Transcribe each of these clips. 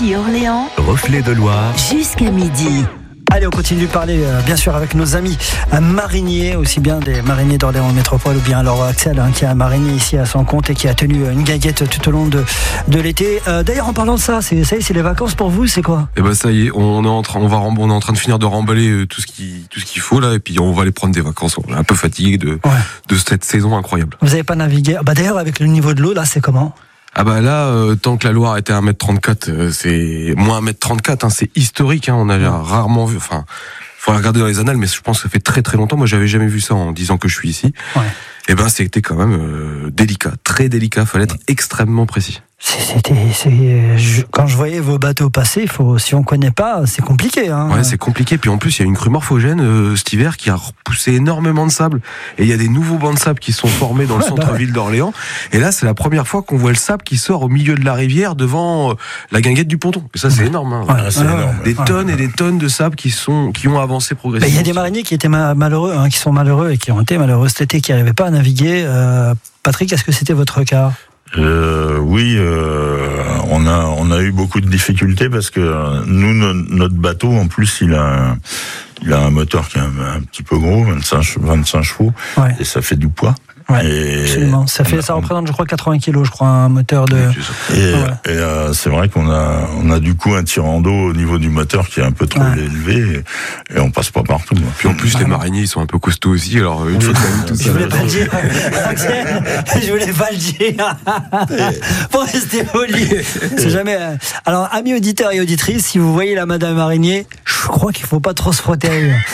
Ici Orléans, Reflet de Loire, jusqu'à midi. Allez, on continue de parler, bien sûr, avec nos amis mariniers, aussi bien des mariniers d'Orléans Métropole, ou bien alors Axel, qui est un marinier ici à son compte et qui a tenu une guinguette tout au long de l'été. D'ailleurs, en parlant de ça, c'est les vacances pour vous, c'est quoi ? Eh ben ça y est, on est en train de finir de remballer tout ce qu'il faut là, et puis on va aller prendre des vacances. On est un peu fatigué de cette saison incroyable. Vous n'avez pas navigué ? D'ailleurs, avec le niveau de l'eau, là, c'est comment ? Ah bah là, tant que la Loire était à 1m34, c'est moins 1m34, c'est historique, on a rarement vu, faut regarder dans les annales, mais je pense que ça fait très très longtemps, moi j'avais jamais vu ça en 10 ans que je suis ici. Ouais. Et ben c'était quand même délicat, très délicat, fallait être extrêmement précis. Quand je voyais vos bateaux passer, si on connaît pas, c'est compliqué. Ouais, c'est compliqué. Puis en plus, il y a une crue morphogène cet hiver qui a repoussé énormément de sable. Et il y a des nouveaux bancs de sable qui sont formés dans le centre-ville d'Orléans. Et là, c'est la première fois qu'on voit le sable qui sort au milieu de la rivière devant la guinguette du ponton. Et ça, c'est énorme. C'est énorme. Des tonnes et des tonnes de sable qui ont avancé progressivement. Il y a des mariniers qui étaient malheureux, qui sont malheureux et qui ont été malheureux cet été, qui n'arrivaient pas à naviguer. Patrick, est-ce que c'était votre cas ? Oui, on a eu beaucoup de difficultés parce que nous, notre bateau, en plus, il a un moteur qui est un petit peu gros, 25 chevaux, et ça fait du poids. Ouais, absolument. Ça représente, je crois, 80 kilos, un moteur de. Et c'est vrai qu'on a du coup un tirant d'eau au niveau du moteur qui est un peu trop élevé et on passe pas partout. Puis en plus, les mariniers, ils sont un peu costauds aussi, alors il faut quand même tout ça. Je voulais pas le dire. Je voulais pas le dire. Pour rester poli. C'est jamais. Alors, amis auditeurs et auditrices, si vous voyez la madame marinier, je crois qu'il faut pas trop se frotter à eux.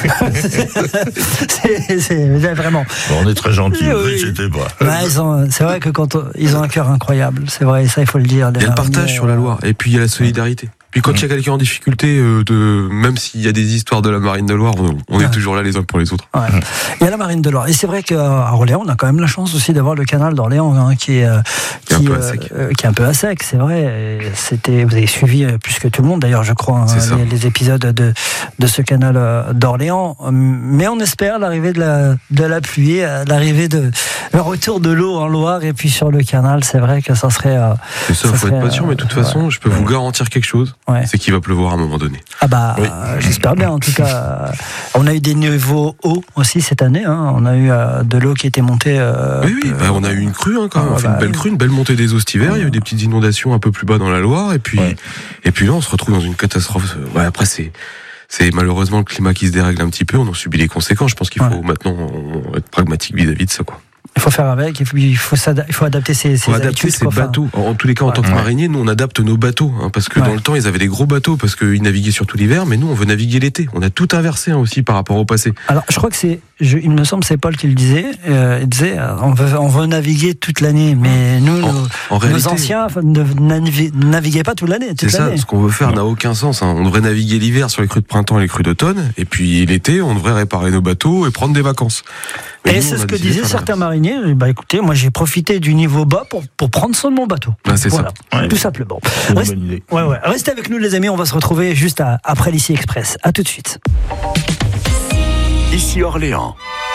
C'est vraiment. On est très gentils. C'est vrai que ils ont un cœur incroyable, c'est vrai, ça il faut le dire. Il y a le partage sur la Loire, et puis il y a la solidarité. Puis quand il y a quelqu'un en difficulté, même s'il y a des histoires de la marine de Loire, on est toujours là les uns pour les autres. Ouais. Il y a la marine de Loire. Et c'est vrai qu'à Orléans, on a quand même la chance aussi d'avoir le canal d'Orléans qui est un peu à sec, c'est vrai. Vous avez suivi plus que tout le monde, d'ailleurs, je crois, les épisodes de ce canal d'Orléans. Mais on espère l'arrivée de la pluie, le retour de l'eau en Loire et puis sur le canal. C'est vrai que ça serait. C'est ça, il faut être patient, mais de toute façon, je peux vous garantir quelque chose. C'est qu'il va pleuvoir à un moment donné. J'espère bien en tout cas. On a eu des niveaux hauts aussi cette année. On a eu de l'eau qui était montée. On a eu une crue quand même. On a fait une belle crue, une belle montée des eaux cet hiver. Il y a eu des petites inondations un peu plus bas dans la Loire. Et puis là, on se retrouve dans une catastrophe. Après, c'est malheureusement le climat qui se dérègle un petit peu. On en subit les conséquences. Je pense qu'il faut maintenant être pragmatique vis-à-vis de ça, quoi. Il faut faire avec, il faut adapter ses bateaux. En tous les cas, en tant que marinier, nous on adapte nos bateaux, parce que dans le temps ils avaient des gros bateaux parce qu'ils naviguaient surtout l'hiver, mais nous on veut naviguer l'été. On a tout inversé aussi par rapport au passé. Alors je crois que il me semble c'est Paul qui le disait. Il disait on veut naviguer toute l'année, mais nous nos anciens ne naviguaient pas toute l'année. C'est ça. Ce qu'on veut faire n'a aucun sens. On devrait naviguer l'hiver sur les crues de printemps et les crues d'automne, et puis l'été on devrait réparer nos bateaux et prendre des vacances. Et c'est ce que disaient certains mariniers. Écoutez, moi j'ai profité du niveau bas pour prendre soin de mon bateau. C'est ça. Tout simplement. C'est une bonne idée. Restez avec nous les amis, on va se retrouver juste après l'Ici Express. À tout de suite. Ici Orléans.